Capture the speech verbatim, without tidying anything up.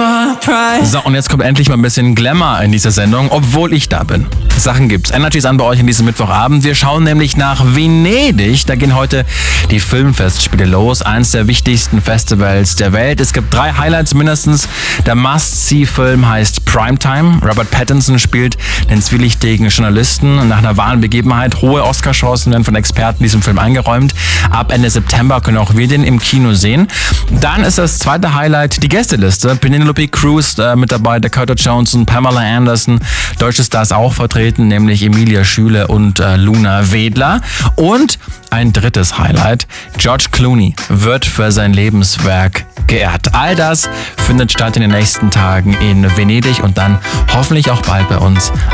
So, und jetzt kommt endlich mal ein bisschen Glamour in dieser Sendung, obwohl ich da bin. Sachen gibt's. Energy ist an bei euch an diesem Mittwochabend. Wir schauen nämlich nach Venedig. Da gehen heute die Filmfestspiele los. Eins der wichtigsten Festivals der Welt. Es gibt drei Highlights mindestens. Der Must-See-Film heißt Primetime. Robert Pattinson spielt den zwielichtigen Journalisten. Nach einer wahren Begebenheit. Hohe Oscarchancen werden von Experten diesem Film eingeräumt. Ab Ende September können auch wir den im Kino sehen. Dann ist das zweite Highlight die Gästeliste. Penelope Cruz äh, mit dabei, Dakota Johnson, Pamela Anderson. Deutsche Stars auch vertreten, nämlich Emilia Schüle und äh, Luna Wedler. Und ein drittes Highlight. George Clooney wird für sein Lebenswerk geehrt. All das findet statt in den nächsten Tagen in Venedig und dann hoffentlich auch bald bei uns